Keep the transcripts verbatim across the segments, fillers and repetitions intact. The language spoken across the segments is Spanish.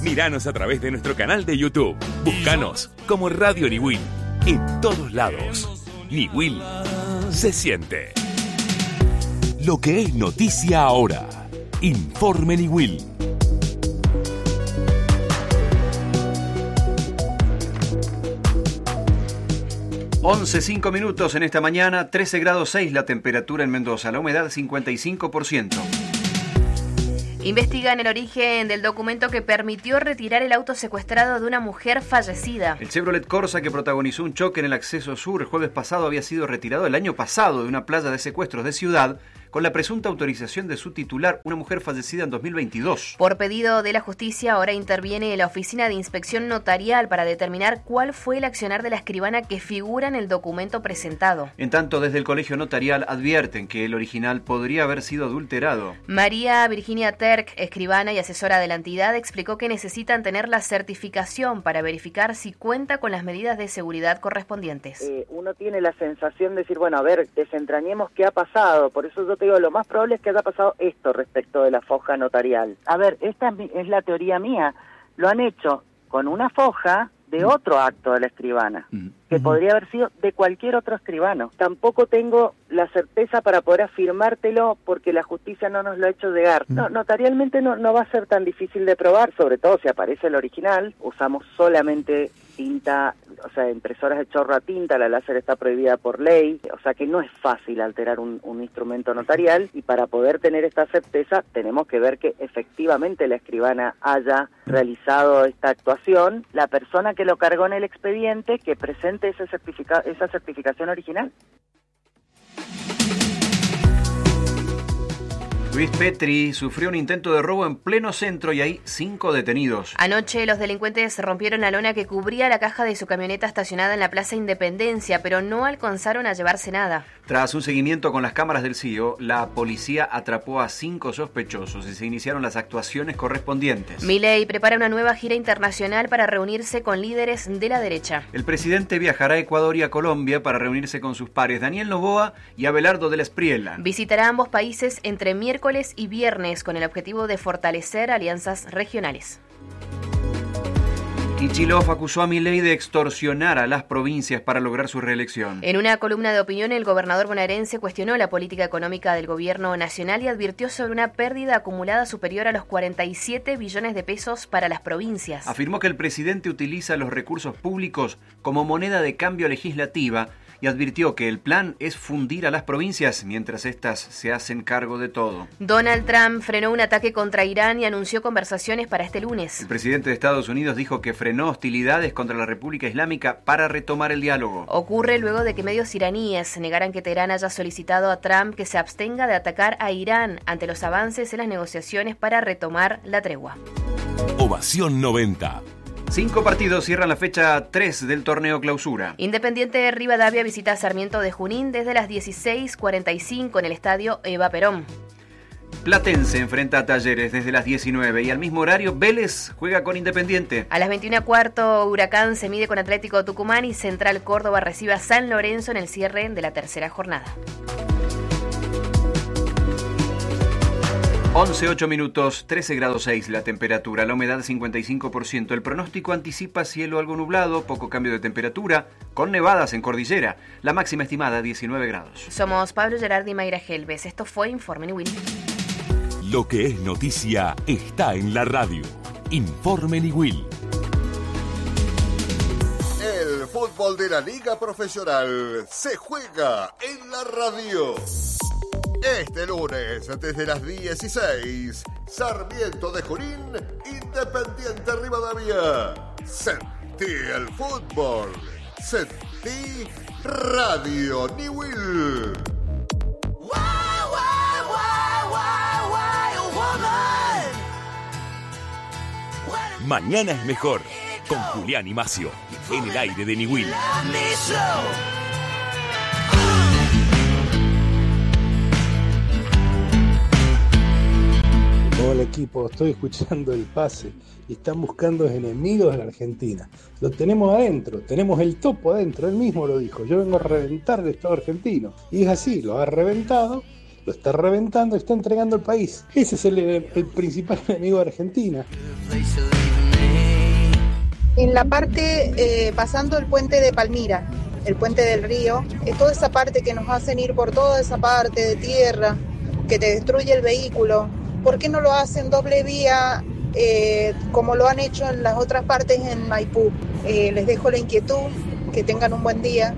Míranos a través de nuestro canal de YouTube. Búscanos como Radio Niwil en todos lados. Niwil se siente. Lo que es noticia ahora. Informe Niwil. once, cinco minutos en esta mañana, trece grados seis la temperatura en Mendoza, la humedad cincuenta y cinco por ciento. Investigan el origen del documento que permitió retirar el auto secuestrado de una mujer fallecida. El Chevrolet Corsa, que protagonizó un choque en el acceso sur el jueves pasado, había sido retirado el año pasado de una playa de secuestros de Ciudad con la presunta autorización de su titular, una mujer fallecida en dos mil veintidós. Por pedido de la justicia, ahora interviene la Oficina de Inspección Notarial para determinar cuál fue el accionar de la escribana que figura en el documento presentado. En tanto, desde el Colegio Notarial advierten que el original podría haber sido adulterado. María Virginia Terk, escribana y asesora de la entidad, explicó que necesitan tener la certificación para verificar si cuenta con las medidas de seguridad correspondientes. Eh, uno tiene la sensación de decir, bueno, a ver, desentrañemos qué ha pasado, por eso yo te digo, lo más probable es que haya pasado esto respecto de la foja notarial. A ver, esta es la teoría mía, lo han hecho con una foja de otro acto de la escribana, que podría haber sido de cualquier otro escribano. Tampoco tengo la certeza para poder afirmártelo porque la justicia no nos lo ha hecho llegar. No, notarialmente no, no va a ser tan difícil de probar, sobre todo si aparece el original. Usamos solamente tinta, o sea, impresoras de chorro a tinta, la láser está prohibida por ley, o sea que no es fácil alterar un, un instrumento notarial, y para poder tener esta certeza tenemos que ver que efectivamente la escribana haya realizado esta actuación, la persona que lo cargó en el expediente que presente ese certifica- esa certificación original. Luis Petri sufrió un intento de robo en pleno centro y hay cinco detenidos. Anoche los delincuentes rompieron la lona que cubría la caja de su camioneta estacionada en la Plaza Independencia, pero no alcanzaron a llevarse nada. Tras un seguimiento con las cámaras del C I O, la policía atrapó a cinco sospechosos y se iniciaron las actuaciones correspondientes. Milei prepara una nueva gira internacional para reunirse con líderes de la derecha. El presidente viajará a Ecuador y a Colombia para reunirse con sus pares Daniel Noboa y Abelardo de la Espriella. Visitará ambos países entre miércoles y viernes con el objetivo de fortalecer alianzas regionales. Kicillof acusó a Milei de extorsionar a las provincias para lograr su reelección. En una columna de opinión, el gobernador bonaerense cuestionó la política económica del gobierno nacional y advirtió sobre una pérdida acumulada superior a los cuarenta y siete billones de pesos para las provincias. Afirmó que el presidente utiliza los recursos públicos como moneda de cambio legislativa y advirtió que el plan es fundir a las provincias mientras éstas se hacen cargo de todo. Donald Trump frenó un ataque contra Irán y anunció conversaciones para este lunes. El presidente de Estados Unidos dijo que frenó hostilidades contra la República Islámica para retomar el diálogo. Ocurre luego de que medios iraníes negaran que Teherán haya solicitado a Trump que se abstenga de atacar a Irán ante los avances en las negociaciones para retomar la tregua. Ovación noventa. Cinco partidos cierran la fecha tres del torneo clausura. Independiente Rivadavia visita a Sarmiento de Junín desde las dieciséis cuarenta y cinco en el estadio Eva Perón. Platense enfrenta a Talleres desde las diecinueve y al mismo horario Vélez juega con Independiente. A las veintiuna y cuarto Huracán se mide con Atlético Tucumán y Central Córdoba recibe a San Lorenzo en el cierre de la tercera jornada. once, ocho minutos, trece grados seis la temperatura, la humedad cincuenta y cinco por ciento. El pronóstico anticipa cielo algo nublado, poco cambio de temperatura, con nevadas en cordillera. La máxima estimada diecinueve grados. Somos Pablo Gerardi y Mayra Helves. Esto fue Informe Niwil. Lo que es noticia está en la radio. Informe Niwil. El fútbol de la Liga Profesional se juega en la radio. Este lunes, desde las dieciséis, Sarmiento de Junín, Independiente Rivadavia. Sentí el fútbol. Sentí Radio Niwil. Mañana es mejor, con Julián y Macio, en el aire de Niwil. Hola equipo, estoy escuchando el pase y están buscando enemigos en Argentina. Lo tenemos adentro, tenemos el topo adentro, él mismo lo dijo, yo vengo a reventar el Estado argentino. Y es así, lo ha reventado lo está reventando, está entregando el país. Ese es el, el principal enemigo de Argentina. En la parte, eh, pasando el puente de Palmira, el puente del río, es toda esa parte que nos hacen ir por toda esa parte de tierra, que te destruye el vehículo. ¿Por qué no lo hacen doble vía eh, como lo han hecho en las otras partes en Maipú? Eh, les dejo la inquietud, que tengan un buen día.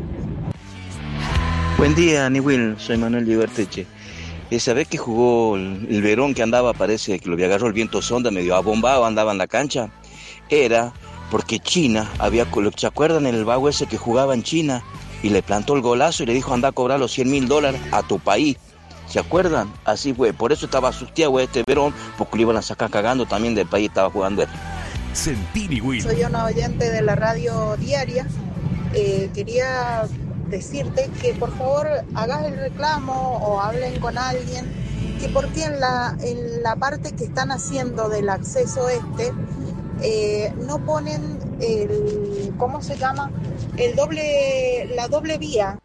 Buen día, Niwil, soy Manuel Liberteche. Esa vez que jugó el, el Verón, que andaba, parece que lo agarró el viento sonda, medio abombado, andaba en la cancha, era porque China había, ¿se acuerdan el vago ese que jugaba en China? Y le plantó el golazo y le dijo, anda a cobrar los cien mil dólares a tu país. ¿Se acuerdan? Así fue, por eso estaba asustado este Verón, porque lo iban a sacar cagando también del país, estaba jugando él. Sentí Niwil. Soy una oyente de la radio diaria, eh, quería decirte que por favor hagas el reclamo o hablen con alguien, que porque en la, en la parte que están haciendo del acceso este, eh, no ponen el, ¿cómo se llama? El doble, la doble vía.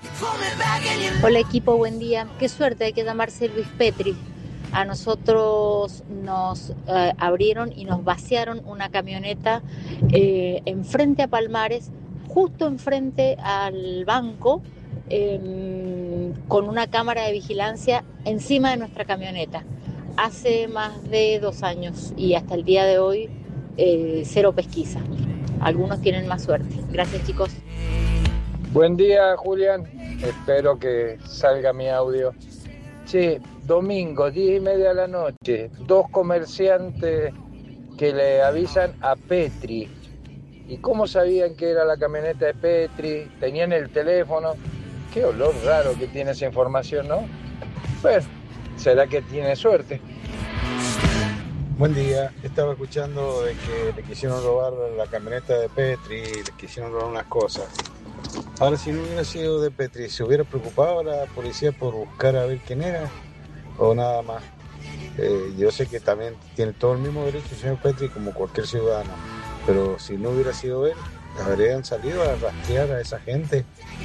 Hola equipo, buen día. Qué suerte, hay que llamarse Luis Petri. A nosotros nos eh, abrieron y nos vaciaron una camioneta eh, enfrente a Palmares, justo enfrente al banco, eh, con una cámara de vigilancia encima de nuestra camioneta. Hace más de dos años y hasta el día de hoy eh, cero pesquisa. Algunos tienen más suerte. Gracias, chicos. Buen día, Julián. Espero que salga mi audio. Che, domingo, diez y media de la noche, dos comerciantes que le avisan a Petri. ¿Y cómo sabían que era la camioneta de Petri? Tenían el teléfono. Qué olor raro que tiene esa información, ¿no? Bueno, será que tiene suerte. Buen día, estaba escuchando de que le quisieron robar la camioneta de Petri y le quisieron robar unas cosas. Ahora, si no hubiera sido de Petri, ¿se hubiera preocupado la policía por buscar a ver quién era? ¿O nada más? Eh, yo sé que también tiene todo el mismo derecho el señor Petri como cualquier ciudadano, pero si no hubiera sido él, ¿habrían salido a rastrear a esa gente?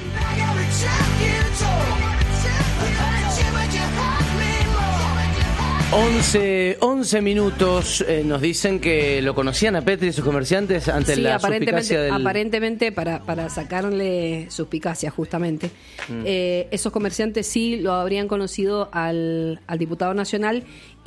once, once minutos, eh, nos dicen que lo conocían a Petri y sus comerciantes ante sí, la aparentemente, suspicacia del... aparentemente para, para sacarle suspicacia justamente. Mm. Eh, esos comerciantes sí lo habrían conocido al, al diputado nacional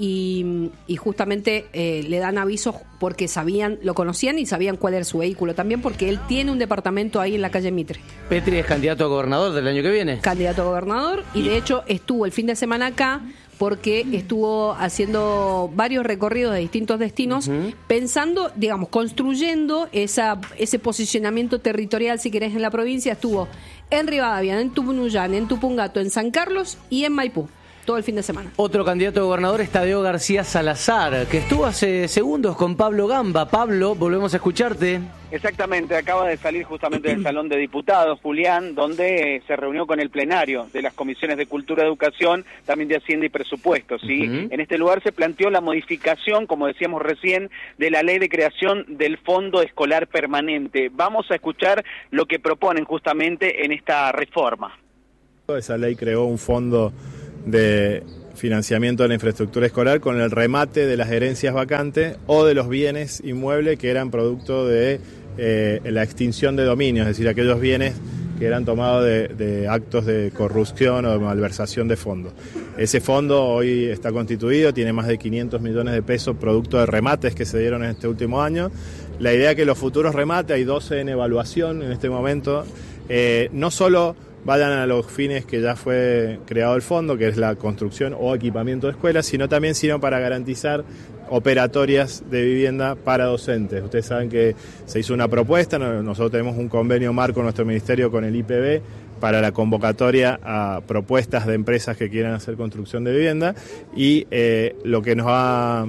y, y justamente eh, le dan avisos porque sabían, lo conocían y sabían cuál era su vehículo también, porque él tiene un departamento ahí en la calle Mitre. Petri es candidato a gobernador del año que viene. Candidato a gobernador y, y de hecho estuvo el fin de semana acá porque estuvo haciendo varios recorridos de distintos destinos, uh-huh. pensando, digamos, construyendo esa ese posicionamiento territorial, si querés, en la provincia. Estuvo en Rivadavia, en Tunuyán, en Tupungato, en San Carlos y en Maipú, todo el fin de semana. Otro candidato a gobernador es Tadeo García Salazar, que estuvo hace segundos con Pablo Gamba. Pablo, volvemos a escucharte. Exactamente, acaba de salir justamente del Salón de Diputados, Julián, donde se reunió con el plenario de las comisiones de Cultura, Educación, también de Hacienda y Presupuestos, ¿sí? Uh-huh. En este lugar se planteó la modificación, como decíamos recién, de la ley de creación del Fondo Escolar Permanente. Vamos a escuchar lo que proponen justamente en esta reforma. Esa ley creó un fondo de financiamiento de la infraestructura escolar con el remate de las herencias vacantes o de los bienes inmuebles que eran producto de eh, la extinción de dominio, es decir, aquellos bienes que eran tomados de, de actos de corrupción o de malversación de fondos. Ese fondo hoy está constituido, tiene más de quinientos millones de pesos producto de remates que se dieron en este último año. La idea es que los futuros remates, hay doce en evaluación en este momento, eh, no solo vayan a los fines que ya fue creado el fondo, que es la construcción o equipamiento de escuelas, sino también sino para garantizar operatorias de vivienda para docentes. Ustedes saben que se hizo una propuesta, nosotros tenemos un convenio marco en nuestro ministerio con el I P B para la convocatoria a propuestas de empresas que quieran hacer construcción de vivienda y eh, lo que nos ha...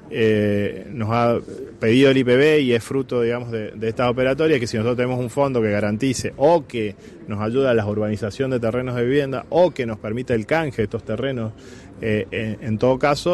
Eh, nos ha pedido el I P B y es fruto, digamos, de, de estas operatorias, que si nosotros tenemos un fondo que garantice o que nos ayuda a la urbanización de terrenos de vivienda o que nos permita el canje de estos terrenos, eh, en, en todo caso,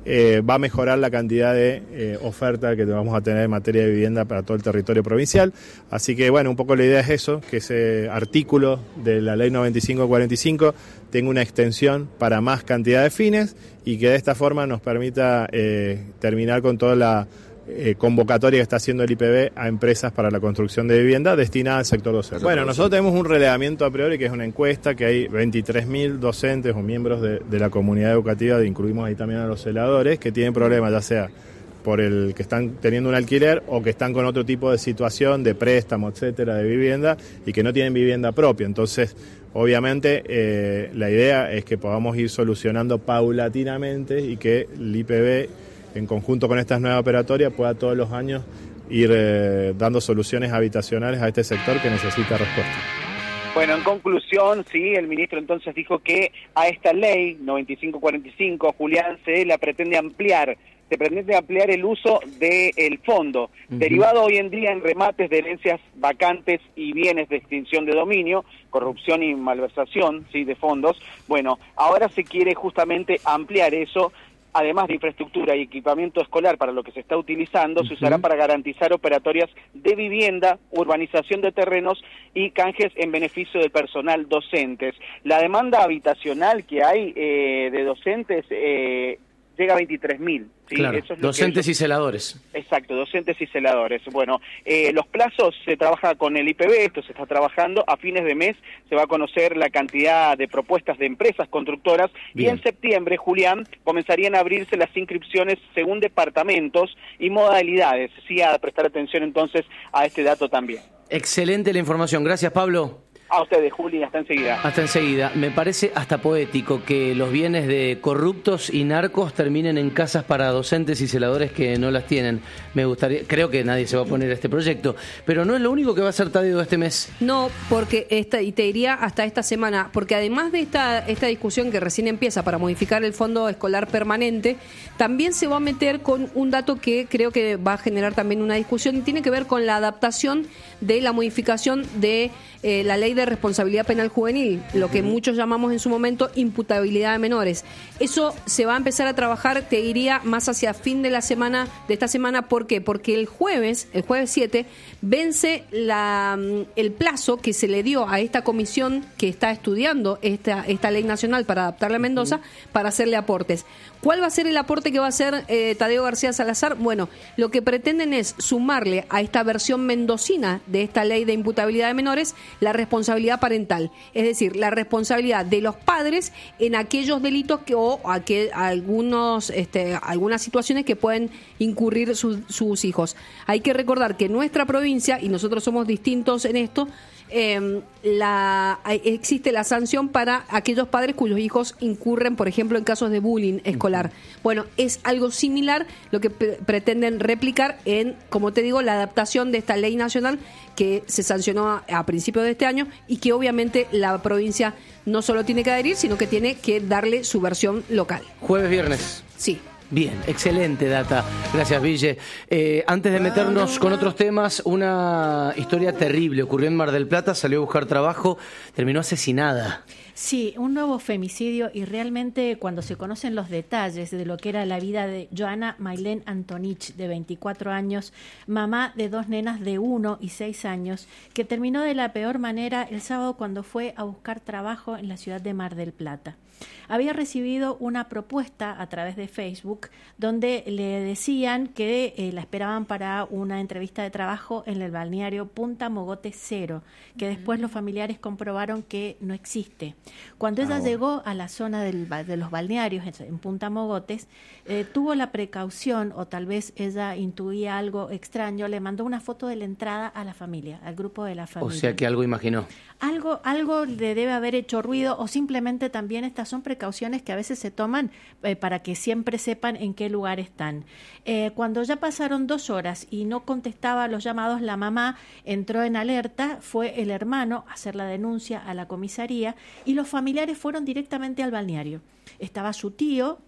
eh, va a mejorar la cantidad de eh, oferta que vamos a tener en materia de vivienda para todo el territorio provincial. Así que bueno, un poco la idea es eso, que ese artículo de la ley noventa y cinco cuarenta y cinco tenga una extensión para más cantidad de fines y que de esta forma nos permita eh, terminar con toda la Eh, convocatoria que está haciendo el I P B a empresas para la construcción de vivienda destinada al sector docente. Bueno, nosotros tenemos un relevamiento a priori que es una encuesta, que hay veintitrés mil docentes o miembros de, de la comunidad educativa, incluimos ahí también a los celadores, que tienen problemas ya sea por el que están teniendo un alquiler o que están con otro tipo de situación, de préstamo, etcétera, de vivienda, y que no tienen vivienda propia. Entonces, obviamente, eh, la idea es que podamos ir solucionando paulatinamente y que el I P B, en conjunto con estas nuevas operatorias, pueda todos los años ir eh, dando soluciones habitacionales a este sector que necesita respuesta. Bueno, en conclusión, sí, el ministro entonces dijo que a esta ley noventa y cinco cuarenta y cinco, Julián, se la pretende ampliar, se pretende ampliar el uso del fondo, uh-huh. derivado hoy en día en remates de herencias vacantes y bienes de extinción de dominio, corrupción y malversación, sí, de fondos. Bueno, ahora se quiere justamente ampliar eso. Además de infraestructura y equipamiento escolar para lo que se está utilizando, uh-huh. se usará para garantizar operatorias de vivienda, urbanización de terrenos y canjes en beneficio del personal docentes. La demanda habitacional que hay eh, de docentes eh, llega a veintitrés mil. ¿sí? Claro, Eso es lo docentes que ellos... y celadores. Exacto, docentes y celadores. Bueno, eh, los plazos se trabaja con el I P B, esto se está trabajando, a fines de mes se va a conocer la cantidad de propuestas de empresas constructoras. Bien. Y en septiembre, Julián, comenzarían a abrirse las inscripciones según departamentos y modalidades. Sí, a prestar atención entonces a este dato también. Excelente la información, gracias Pablo. A ustedes, Juli, hasta enseguida. Hasta enseguida. Me parece hasta poético que los bienes de corruptos y narcos terminen en casas para docentes y celadores que no las tienen. Me gustaría, creo que nadie se va a poner a este proyecto, pero no es lo único que va a hacer Tadeo este mes. No, porque esta, y te diría hasta esta semana, porque además de esta, esta discusión que recién empieza para modificar el fondo escolar permanente, también se va a meter con un dato que creo que va a generar también una discusión y tiene que ver con la adaptación de la modificación de eh, la ley de responsabilidad penal juvenil, lo que muchos llamamos en su momento imputabilidad de menores. Eso se va a empezar a trabajar, te diría, más hacia fin de la semana, de esta semana. ¿Por qué? Porque el jueves, el jueves siete, vence la, el plazo que se le dio a esta comisión que está estudiando esta, esta ley nacional para adaptarla a Mendoza, uh-huh. para hacerle aportes. ¿Cuál va a ser el aporte que va a hacer eh, Tadeo García Salazar? Bueno, lo que pretenden es sumarle a esta versión mendocina de esta ley de imputabilidad de menores la responsabilidad parental, es decir, la responsabilidad de los padres en aquellos delitos que o aquel, algunos este, algunas situaciones que pueden incurrir sus, sus hijos. Hay que recordar que nuestra provincia, y nosotros somos distintos en esto, Eh, la, existe la sanción para aquellos padres cuyos hijos incurren, por ejemplo, en casos de bullying escolar. Bueno, es algo similar lo que pre- pretenden replicar en, como te digo, la adaptación de esta ley nacional que se sancionó a, a principios de este año y que obviamente la provincia no solo tiene que adherir, sino que tiene que darle su versión local. Jueves, viernes. Sí. Bien, excelente data. Gracias, Ville. Eh, antes de meternos con otros temas, una historia terrible ocurrió en Mar del Plata, salió a buscar trabajo, terminó asesinada. Sí, un nuevo femicidio y realmente cuando se conocen los detalles de lo que era la vida de Joana Mailén Antonich, de veinticuatro años, mamá de dos nenas de uno y seis años, que terminó de la peor manera el sábado cuando fue a buscar trabajo en la ciudad de Mar del Plata. Había recibido una propuesta a través de Facebook donde le decían que eh, la esperaban para una entrevista de trabajo en el balneario Punta Mogotes Cero, que después los familiares comprobaron que no existe. Cuando ella oh. llegó a la zona del, de los balnearios en Punta Mogotes, eh, tuvo la precaución, o tal vez ella intuía algo extraño, le mandó una foto de la entrada a la familia, al grupo de la familia. O sea que algo imaginó. Algo, algo le debe haber hecho ruido, o simplemente también estas son precauciones que a veces se toman eh, para que siempre sepan en qué lugar están. Eh, cuando ya pasaron dos horas y no contestaba los llamados, la mamá entró en alerta, fue el hermano a hacer la denuncia a la comisaría y los familiares fueron directamente al balneario. Estaba su tío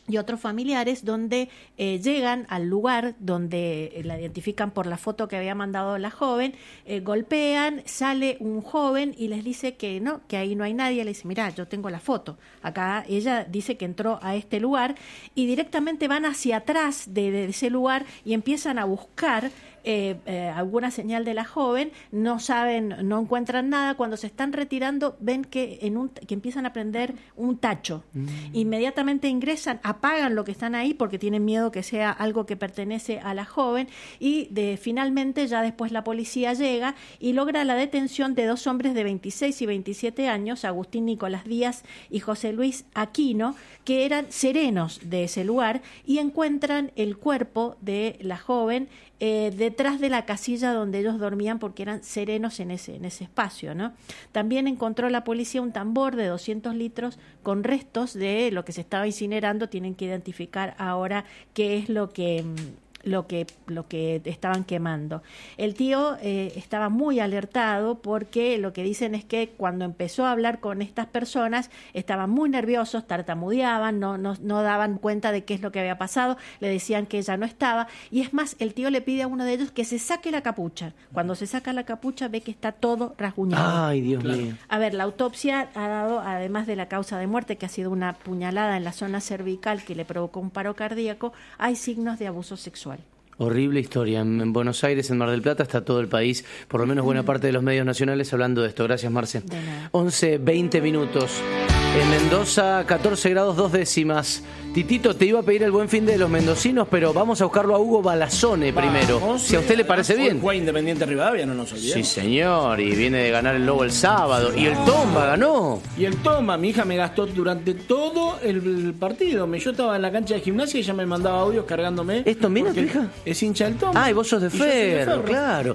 y otros familiares, donde eh, llegan al lugar donde eh, la identifican por la foto que había mandado la joven, eh, golpean, sale un joven y les dice que no, que ahí no hay nadie. Le dice, mirá, yo tengo la foto. Acá ella dice que entró a este lugar y directamente van hacia atrás de, de ese lugar y empiezan a buscar Eh, eh, alguna señal de la joven, no saben, no encuentran nada. Cuando se están retirando ven que en un que empiezan a prender un tacho. Mm. Inmediatamente ingresan, apagan lo que están ahí porque tienen miedo que sea algo que pertenece a la joven, y de, finalmente ya después la policía llega y logra la detención de dos hombres de veintiséis y veintisiete años, Agustín Nicolás Díaz y José Luis Aquino, que eran serenos de ese lugar, y encuentran el cuerpo de la joven Eh, detrás de la casilla donde ellos dormían, porque eran serenos en ese, en ese espacio, ¿no? También encontró la policía un tambor de doscientos litros con restos de lo que se estaba incinerando. Tienen que identificar ahora qué es lo que... lo que lo que estaban quemando. El tío eh, estaba muy alertado, porque lo que dicen es que cuando empezó a hablar con estas personas estaban muy nerviosos, tartamudeaban, no, no, no daban cuenta de qué es lo que había pasado, le decían que ella no estaba, y es más, el tío le pide a uno de ellos que se saque la capucha. Cuando se saca la capucha ve que está todo rasguñado. Ay, Dios claro. mío. A ver, la autopsia ha dado, además de la causa de muerte, que ha sido una puñalada en la zona cervical que le provocó un paro cardíaco, hay signos de abuso sexual. Horrible historia. En Buenos Aires, en Mar del Plata, está todo el país, por lo menos buena parte de los medios nacionales, hablando de esto. Gracias, Marce. once, veinte minutos. En Mendoza, catorce grados, dos décimas. Titito, te iba a pedir el buen fin de los mendocinos, pero vamos a buscarlo a Hugo Balazone primero. Vamos, si a usted le parece bien. Fue Independiente Rivadavia, no nos olvidemos. Sí, señor, y viene de ganar el Lobo el sábado. Y el Tomba ganó. Y el Tomba, mi hija me gastó durante todo el partido. Yo estaba en la cancha de gimnasia y ella me mandaba audios cargándome. ¿Es tombina tu hija? Es hincha del Tomba. Ah, y vos sos de Ferro, de claro.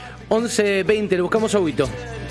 once, veinte, le buscamos a Huguito.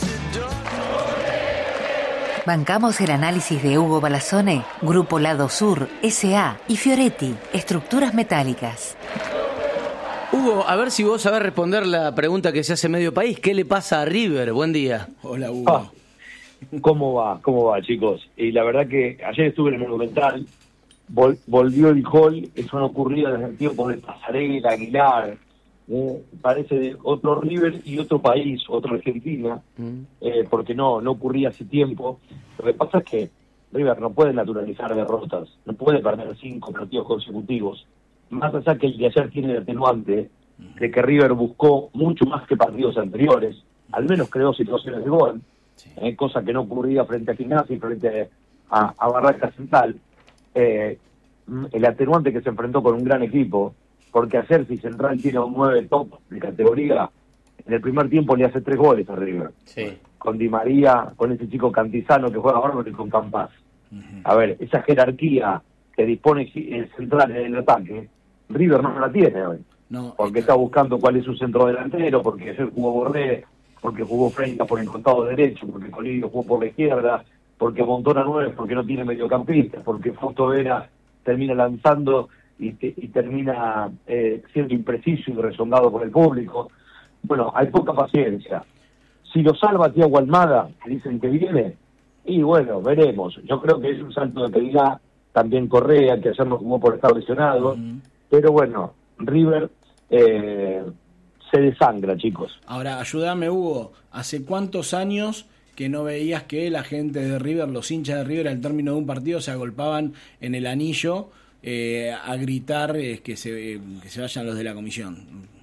Bancamos el análisis de Hugo Balazone, Grupo Lado Sur, S A y Fioretti, Estructuras Metálicas. Hugo, a ver si vos sabés responder la pregunta que se hace medio país. ¿Qué le pasa a River? Buen día. Hola, Hugo. Ah, ¿Cómo va? ¿Cómo va, chicos? Y la verdad que ayer estuve en el Monumental, vol- volvió el gol, eso no ocurría desde el tiempo de Pasarela, Aguilar, eh, parece de otro River y otro país, otra Argentina, mm. eh, porque no no ocurría hace tiempo. Lo que pasa es que River no puede naturalizar derrotas, no puede perder cinco partidos consecutivos, más allá que el de ayer tiene el atenuante de que River buscó mucho más que partidos anteriores, al menos creó situaciones de gol, sí. eh, cosa que no ocurría frente a Gimnasia y frente a, a Barraca Central. Eh, el atenuante que se enfrentó con un gran equipo, porque ayer si Central tiene un nueve top de categoría, en el primer tiempo le hace tres goles a River. Sí. Con Di María, con ese chico Cantizano que juega bárbaro y con Campas. Uh-huh. A ver, esa jerarquía que dispone el Central en el ataque, River no la tiene hoy. No, porque está buscando cuál es su centro delantero, porque ayer jugó Borré, porque jugó Freitas por el costado derecho, porque Colidio jugó por la izquierda, porque amontona nueve, porque no tiene mediocampistas, porque Fausto Vera termina lanzando y, te, y termina eh, siendo impreciso y rezongado por el público. Bueno, hay poca paciencia. Si lo salva Thiago Almada, que dicen que viene, y bueno, veremos. Yo creo que es un salto de calidad. También Correa, que ayer no jugó por estar lesionado. Uh-huh. Pero bueno, River eh, se desangra, chicos. Ahora, ayúdame, Hugo. ¿Hace cuántos años que no veías que la gente de River, los hinchas de River, al término de un partido se agolpaban en el anillo eh, a gritar eh, que, se, eh, que se vayan los de la comisión?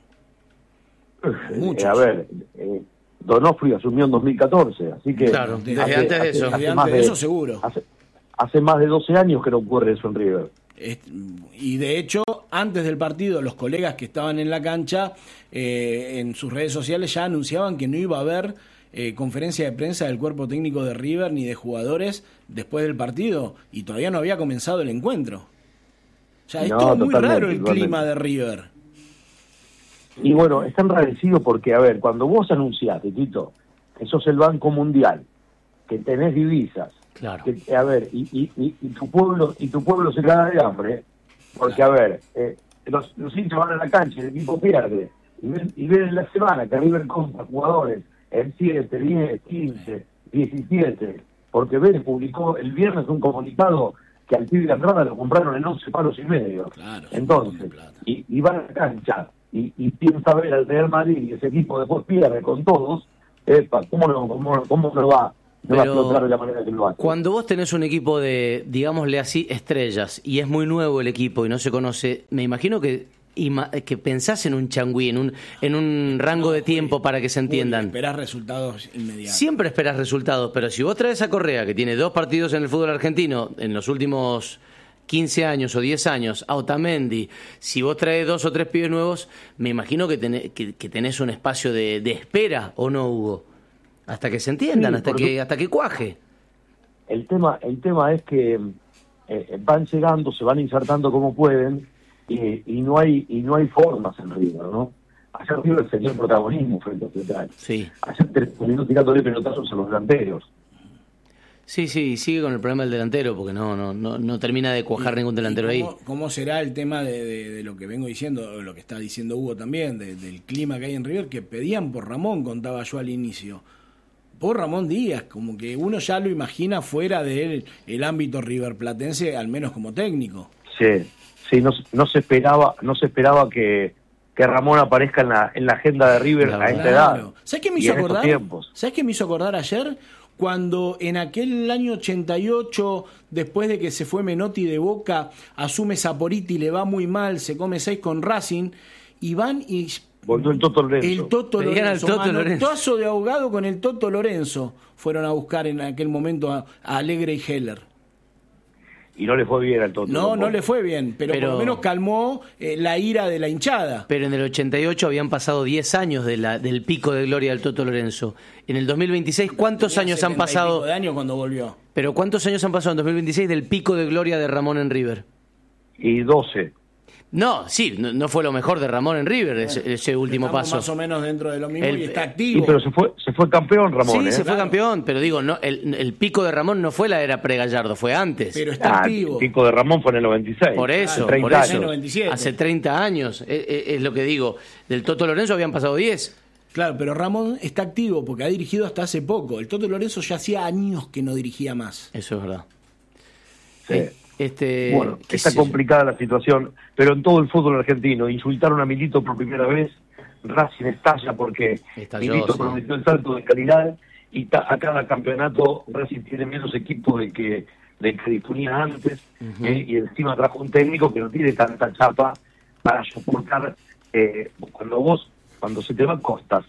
Muchos. Eh, a ver, eh, Donofrio asumió en dos mil catorce, así que... Claro, desde hace, antes de eso. Hace, desde antes de eso, seguro. Hace, hace más de doce años que no ocurre eso en River. Y de hecho, antes del partido, los colegas que estaban en la cancha, eh, en sus redes sociales ya anunciaban que no iba a haber eh, conferencia de prensa del cuerpo técnico de River ni de jugadores después del partido, y todavía no había comenzado el encuentro. O sea, es no, todo muy raro el totalmente. clima de River. Y bueno, está enrarecido porque, a ver, cuando vos anunciaste, Tito, que sos el Banco Mundial, que tenés divisas, claro. que, a ver, y, y, y, y tu pueblo y tu pueblo se caga de hambre, porque, claro. a ver, eh, los, los hinchas van a la cancha, el equipo pierde, y ven, y ven en la semana que River compra jugadores en siete, diez, quince, diecisiete, porque Vélez publicó el viernes un comunicado que al pibe de Andrada lo compraron en once palos y medio. Claro, entonces, y, y van a la cancha, y, y piensa ver al Real Madrid, y ese equipo después pierde con todos, epa, ¿cómo no, cómo, cómo no va? No va a explotar de la manera que lo hace. Cuando vos tenés un equipo de, digámosle así, estrellas, y es muy nuevo el equipo y no se conoce, me imagino que que pensás en un changüí, en un, en un rango de tiempo para que se entiendan. Esperás resultados inmediatos. Siempre esperás resultados, pero si vos traes a Correa, que tiene dos partidos en el fútbol argentino en los últimos quince años o diez años, a Otamendi, si vos traes dos o tres pibes nuevos, me imagino que tenés, que, que tenés un espacio de, de espera, ¿o no, Hugo? Hasta que se entiendan, sí, hasta que tu... hasta que cuaje. El tema, el tema es que eh, van llegando, se van insertando como pueden, y, y no hay y no hay formas en River, ¿no? Ayer River tenía el protagonismo frente a Central. Sí. Ayer terminó tirándole pelotazos a los delanteros. Sí, sí, sigue con el problema del delantero, porque no no no, no termina de cuajar ningún delantero cómo, ahí. ¿Cómo será el tema de, de, de lo que vengo diciendo, lo que está diciendo Hugo también, de, del clima que hay en River, que pedían por Ramón, contaba yo al inicio? Por Ramón Díaz, como que uno ya lo imagina fuera del el ámbito riverplatense, al menos como técnico. Sí, sí, no, no se esperaba, no se esperaba que, que Ramón aparezca en la, en la agenda de River a esta edad. ¿Sabes qué me hizo acordar? ¿Sabes qué me hizo acordar ayer? Cuando en aquel año ochenta y ocho, después de que se fue Menotti de Boca, asume Saporiti, le va muy mal, se come seis con Racing, y van y... Volvió el Toto Lorenzo. El Toto Lorenzo. Toto Manotazo de ahogado con el Toto Lorenzo. Fueron a buscar en aquel momento a, a Alegre y Heller. Y no le fue bien al Toto. No, tampoco. no le fue bien, pero, Pero- por lo menos calmó eh, la ira de la hinchada. Pero en el ochenta y ocho habían pasado diez años de la, del pico de gloria del Toto Lorenzo. En el dos mil veintiséis, ¿cuántos Tenía años han setenta y pasado? pico de años cuando volvió. Pero ¿cuántos años han pasado en dos mil veintiséis del pico de gloria de Ramón en River? Y doce. No, sí, no, no fue lo mejor de Ramón en River, ese, ese último Estamos paso. más o menos dentro de lo mismo El- y está Sí, activo. pero se fue, se fue campeón Ramón, Sí, ¿eh? se fue campeón, pero digo, no, el, el pico de Ramón no fue la era pre-Gallardo, fue antes. Pero está Ah, activo. el pico de Ramón fue en el noventa y seis. Por eso, hace treinta por eso. años. noventa y siete. Hace treinta años, es, es- es lo que digo. Del Toto Lorenzo habían pasado diez. Claro, pero Ramón está activo porque ha dirigido hasta hace poco. El Toto Lorenzo ya hacía años que no dirigía más. Eso es verdad. Sí. Eh, Este, Bueno, qué está sé yo. complicada la situación, pero en todo el fútbol argentino insultaron a Milito por primera vez, Racing estalla porque Estalló, Milito sí. prometió el salto de calidad y ta- a cada campeonato Racing tiene menos equipos del que, del que disponía antes, Ujú. eh, y encima trajo un técnico que no tiene tanta chapa para soportar, eh, cuando vos, cuando se te van Costas,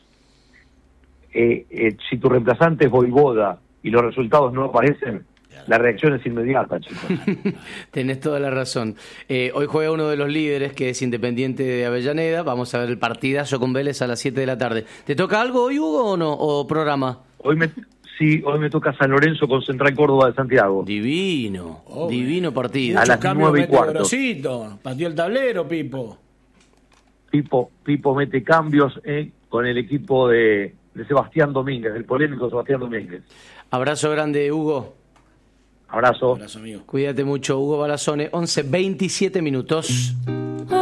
eh, eh, si tu reemplazante es Voivoda y los resultados no aparecen, la reacción es inmediata, chicos. Tenés toda la razón. Eh, hoy juega uno de los líderes, que es Independiente de Avellaneda. Vamos a ver el partidazo con Vélez a las siete de la tarde. ¿Te toca algo hoy, Hugo, o no? ¿O programa? Hoy me, sí, hoy me toca San Lorenzo con Central Córdoba de Santiago. Divino, Oh, divino partido. A Muchos las cambios nueve y mete cuarto. Grosito. Pateó el tablero, Pipo. Pipo, Pipo mete cambios eh, con el equipo de, de Sebastián Domínguez, el polémico Sebastián Domínguez. Abrazo grande, Hugo. Abrazo. Abrazo, amigo. Cuídate mucho, Hugo Balazone. once veintisiete minutos.